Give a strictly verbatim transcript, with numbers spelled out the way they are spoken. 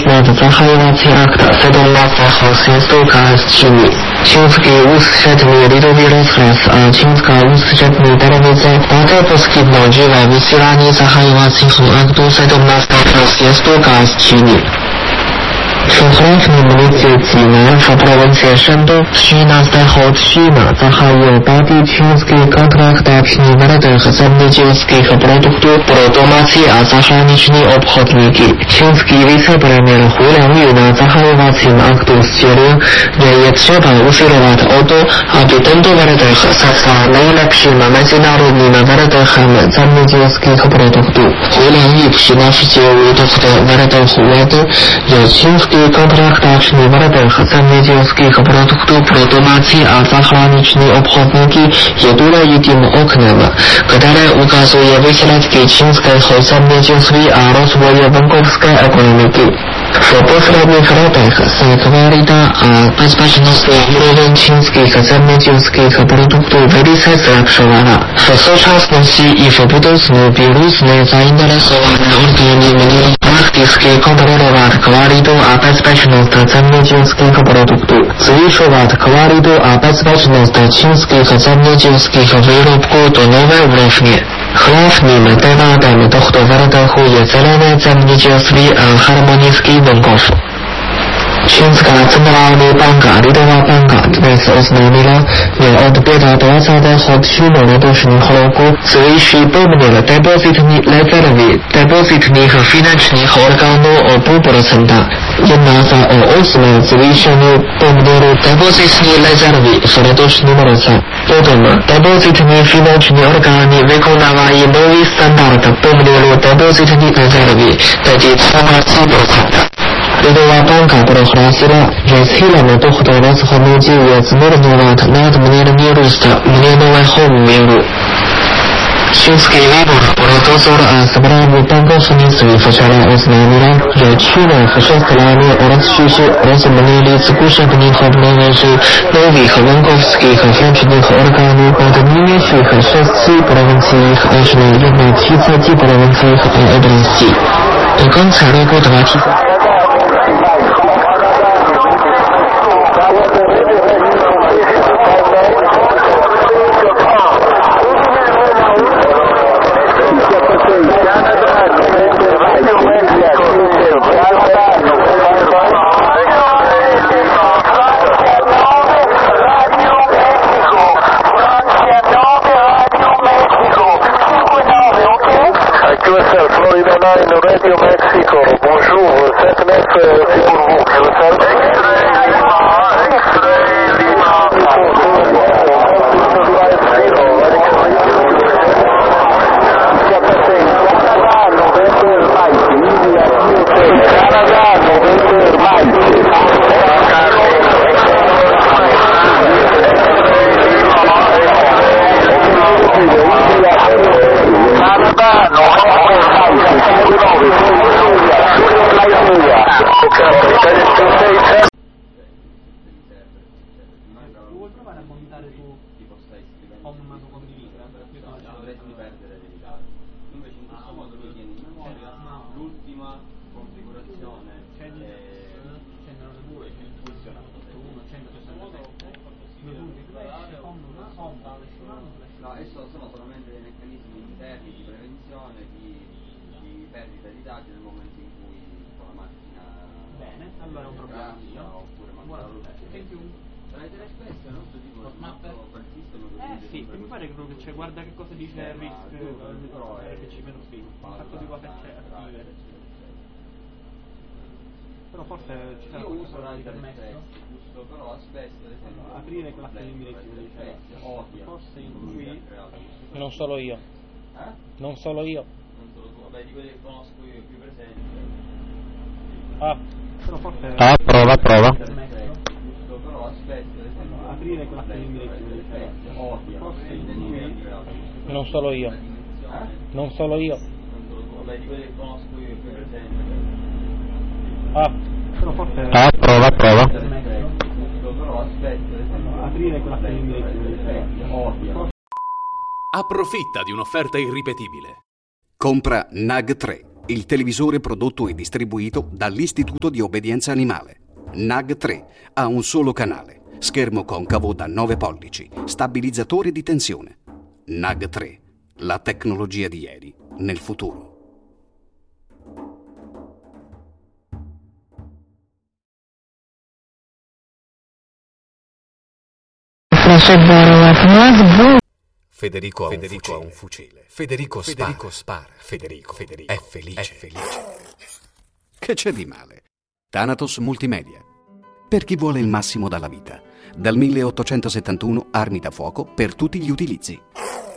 знает захоронации акта седьмнадцатого сеструка с чини. Чинский усчетный рядовый рассказ о чинском усчетной деревице потопский ножевой ветеране захоронации акту седьмнадцатого сеструка с чини. Фотографии милицейные в провинции Шэньдо с шестнадцатого числа захоронили чинские контракты общественных земледельских продуктов продукции, а заграничные обходники. Чинский вице-премьер Ху Лянгю на захоронации акту стилю не trzeba usiłować o to, aby ten towarach został najlepszym międzynarodowym wartością земледельских продуктów. Ху Лянгю przynosił do wartości, że чинский контракт общественных земледельских продуктов продукции, а заграничные обходники единым окном, которые указывают выделять чинского земледельства о развое банковской экономики. В последних летах говорит о безопасности уровень чинских земледельских продуктов выросла зрабшивала. В сучасности и в будущем белорусные заинтересованные органы практически контролируют квалиту и безопасность земледельских продуктов. Завышивают квалиту и безопасность чинских земледельских вырубков до нового уровня. Главным дебатом дохода вверху зеленое земледельство и гармонийский банков. Чинская центральная банка, Лидовая банка, днес установила не отбеда двадцатого года недушных року свыше помнила депозитные резервы депозитных финансовых органов о полпроцента. Jedná o osm zvýšenú pomieru depozitní rezervy v letošním roce. Potom depozitní finanční orgány vykonávají nový standard pomieru depozitní rezervy, tedy tři procenta. Lidová banka prohlásila, že cílem tohto rozhodnutí je zmírňovat nadměrný růst měnového úvěru. Čínský výbor pro dozor a správu bankovnictví včera oznámila, že Čína šestkrát rozšířila zkušebních obnoveří nových bankovských finančních orgánů od nynějších šesti provinciích až na třiceti provinciích a oblastí. Do konce roku dva tisíce Florida nine, Radio Mexico. Bonjour, sept neuf, c'est pour vous. Je vous salue. Vuoi provare a montare tu tipo stai scrivendo con mano condivisa? Io no, ce dovresti perdere dei dati. Invece in questo modo lui tiene in memoria l'ultima configurazione centonovantanove funzionato uno centosessantasette due punti flash com una sonda no, adesso sono solamente dei meccanismi interni di prevenzione di, di perdita di dati nel momento in cui la macchina bene, allora è un problema oppure manca la luce. Tra i telespesso è nostro tipo lo smart quel sistema eh sì, mi pare che proprio c'è, guarda che cosa dice il risk però è che ci vedo qui un sacco di cose c'è attive però forse ci sarà io uso il permesso giusto però aspetta allora, aprire classe di indirizzo dice forse in qui non solo io eh? non solo io non solo tu vabbè di quelli che conosco io più presenti ah però forse ah prova prova però aspetta allora, aprire classe di indirizzo forse in qui non solo io eh? non solo io non solo tu vabbè di quelli che conosco io più presenti ah però forse ah prova prova però aspetta allora, aprire classe di indirizzo approfitta di un'offerta irripetibile. Compra N A G tre. il televisore prodotto e distribuito dall'Istituto di Obbedienza Animale. N A G tre ha un solo canale, schermo concavo da nove pollici, stabilizzatore di tensione. N A G tre, la tecnologia di ieri nel futuro. Federico ha Federico un fucile. Federico, Federico spara. Federico, Federico è felice. È felice. Che c'è di male? Thanatos Multimedia. Per chi vuole il massimo dalla vita. Dal milleottocentosettantuno armi da fuoco per tutti gli utilizzi.